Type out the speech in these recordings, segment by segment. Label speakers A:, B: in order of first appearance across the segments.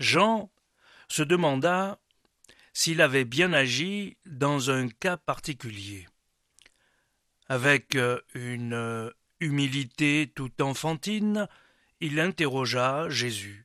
A: Jean se demanda s'il avait bien agi dans un cas particulier. Avec une humilité tout enfantine, il interrogea Jésus.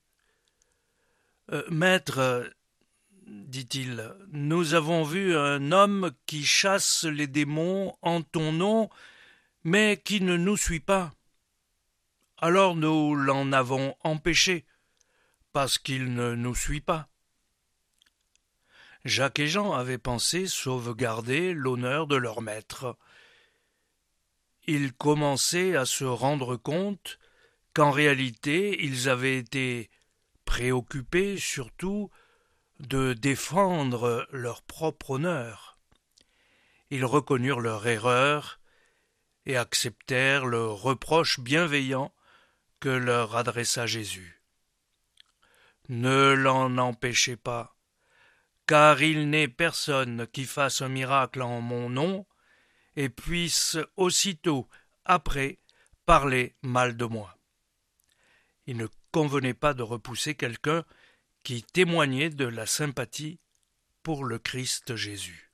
A: Maître, dit-il, nous avons vu un homme qui chasse les démons en ton nom, mais qui ne nous suit pas. Alors nous l'en avons empêché, parce qu'il ne nous suit pas. Jacques et Jean avaient pensé sauvegarder l'honneur de leur maître. Ils commençaient à se rendre compte qu'en réalité ils avaient été préoccupés surtout de défendre leur propre honneur. Ils reconnurent leur erreur et acceptèrent le reproche bienveillant que leur adressa Jésus. Ne l'en empêchez pas, car il n'est personne qui fasse un miracle en mon nom et puisse aussitôt après parler mal de moi. Il ne convenait pas de repousser quelqu'un qui témoignait de la sympathie pour le Christ Jésus.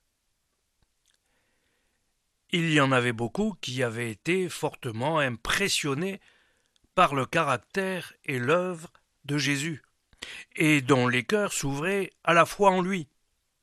A: Il y en avait beaucoup qui avaient été fortement impressionnés par le caractère et l'œuvre de Jésus, et dont les cœurs s'ouvraient à la foi en lui.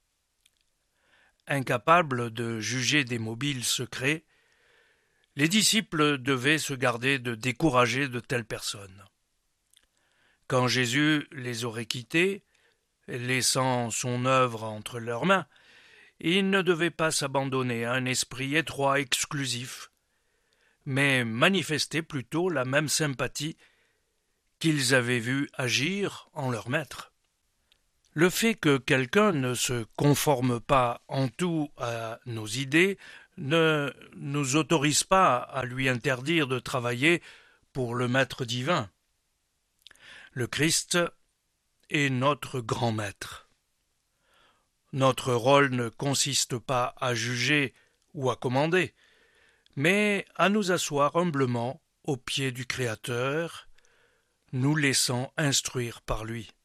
A: Incapables de juger des mobiles secrets, les disciples devaient se garder de décourager de telles personnes. Quand Jésus les aurait quittés, laissant son œuvre entre leurs mains, ils ne devaient pas s'abandonner à un esprit étroit exclusif, mais manifester plutôt la même sympathie qu'ils avaient vu agir en leur maître. Le fait que quelqu'un ne se conforme pas en tout à nos idées ne nous autorise pas à lui interdire de travailler pour le Maître divin. Le Christ est notre grand maître. Notre rôle ne consiste pas à juger ou à commander, mais à nous asseoir humblement aux pieds du Créateur, nous laissant instruire par lui.